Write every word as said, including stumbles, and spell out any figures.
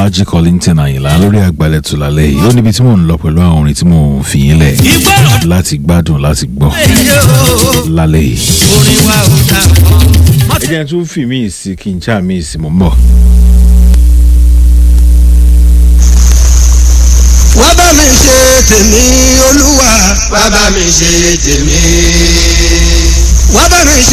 Alhaji Kollington Ayinla lórí àgbàlẹ̀tù lálẹ́ yìí ó níbi tí mò ń lọ pẹ̀lú àwọn orin tí mò ń fi yín lẹ̀ láti gbádùn láti gbọ́ lálẹ́ yìí. ẹ jẹ́ tún fi mí sí kí n já mí sí mò ń bọ̀. wá bá mi ṣe tèmi olúwa wá bá mi ṣe tèmi wá bá mi ṣe.